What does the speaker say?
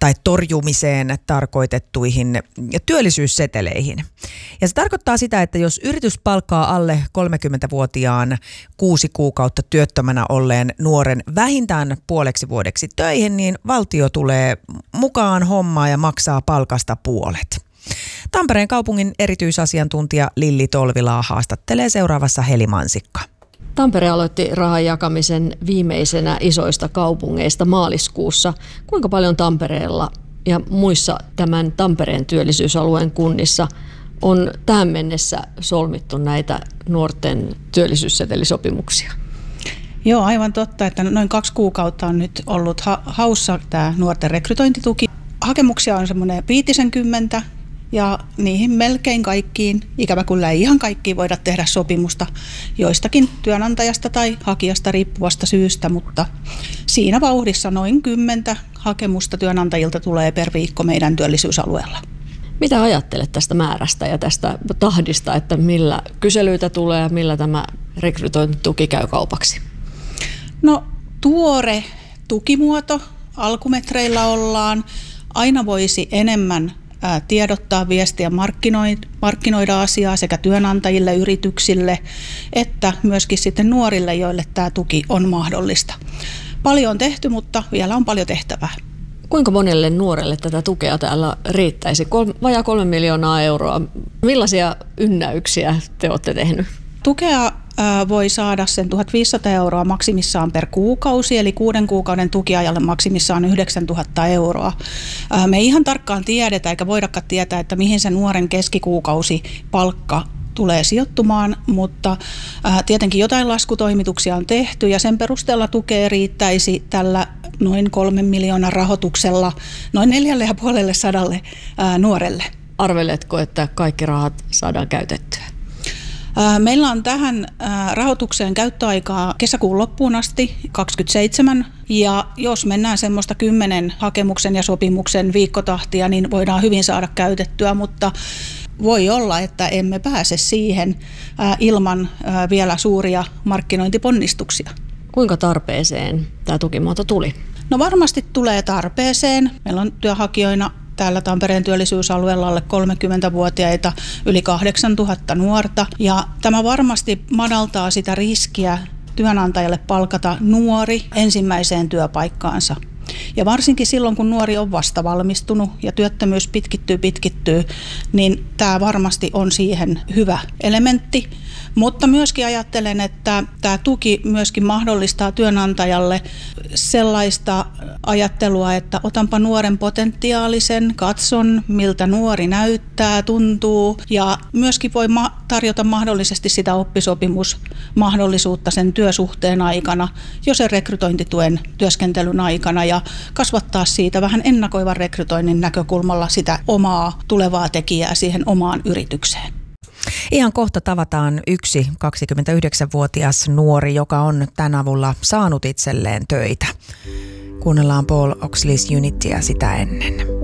tai torjumiseen tarkoitettuihin työllisyysseteleihin. Ja se tarkoittaa sitä, että jos yritys palkkaa alle 30-vuotiaan 6 kuukautta työttömänä olleen nuoren vähintään puoleksi vuodeksi töihin, niin valtio tulee mukaan hommaan ja maksaa palkasta puolet. Tampereen kaupungin erityisasiantuntija Lilli Tolvilaa haastattelee seuraavassa Heli Mansikka. Tampere aloitti rahan jakamisen viimeisenä isoista kaupungeista maaliskuussa. Kuinka paljon Tampereella ja muissa tämän Tampereen työllisyysalueen kunnissa on tähän mennessä solmittu näitä nuorten työllisyyssetelisopimuksia? Joo, aivan totta, että noin 2 kuukautta on nyt ollut haussa tämä nuorten rekrytointituki. Hakemuksia on semmoinen 50 ja niihin melkein kaikkiin, ikävä kyllä ei ihan kaikkiin voida tehdä sopimusta joistakin työnantajasta tai hakijasta riippuvasta syystä, mutta siinä vauhdissa noin 10 hakemusta työnantajilta tulee per viikko meidän työllisyysalueella. Mitä ajattelet tästä määrästä ja tästä tahdista, että millä kyselyitä tulee ja millä tämä rekrytointituki käy kaupaksi? No tuore tukimuoto, alkumetreillä ollaan, aina voisi enemmän tiedottaa, viestiä, markkinoida asiaa sekä työnantajille, yrityksille, että myöskin sitten nuorille, joille tämä tuki on mahdollista. Paljon on tehty, mutta vielä on paljon tehtävää. Kuinka monelle nuorelle tätä tukea täällä riittäisi? Vajaa 3 miljoonaa euroa. Millaisia ynnäyksiä te olette tehnyt? Tukea voi saada sen 1 500 euroa maksimissaan per kuukausi, eli 6 kuukauden tukiajalle maksimissaan 9 000 euroa. Me ei ihan tarkkaan tiedetä eikä voidakaan tietää, että mihin se nuoren keskikuukausi palkka tulee sijoittumaan, mutta tietenkin jotain laskutoimituksia on tehty ja sen perusteella tukea riittäisi tällä noin 3 miljoonan rahoituksella noin 450 nuorelle. Arveletko, että kaikki rahat saadaan käytettyä? Meillä on tähän rahoitukseen käyttöaikaa kesäkuun loppuun asti 2027 ja jos mennään semmoista 10 hakemuksen ja sopimuksen viikkotahtia, niin voidaan hyvin saada käytettyä, mutta voi olla, että emme pääse siihen ilman vielä suuria markkinointiponnistuksia. Kuinka tarpeeseen tämä tukimuoto tuli? No varmasti tulee tarpeeseen. Meillä on työnhakijoina täällä Tampereen työllisyysalueella alle 30-vuotiaita yli 8000 nuorta. Ja tämä varmasti madaltaa sitä riskiä työnantajalle palkata nuori ensimmäiseen työpaikkaansa. Ja varsinkin silloin, kun nuori on vasta valmistunut ja työttömyys pitkittyy, niin tämä varmasti on siihen hyvä elementti. Mutta myöskin ajattelen, että tämä tuki myöskin mahdollistaa työnantajalle sellaista ajattelua, että otanpa nuoren potentiaalisen, katson miltä nuori näyttää, tuntuu ja myöskin voi tarjota mahdollisesti sitä oppisopimusmahdollisuutta sen työsuhteen aikana, jo sen rekrytointituen työskentelyn aikana ja kasvattaa siitä vähän ennakoivan rekrytoinnin näkökulmalla sitä omaa tulevaa tekijää siihen omaan yritykseen. Ihan kohta tavataan yksi 29-vuotias nuori, joka on tämän avulla saanut itselleen töitä. Kuunnellaan Paul Oxley's Unityä sitä ennen.